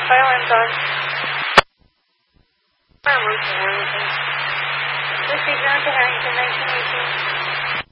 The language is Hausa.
Fire alarm's on. Fire alarm's on. This is John to Harrington, 1918.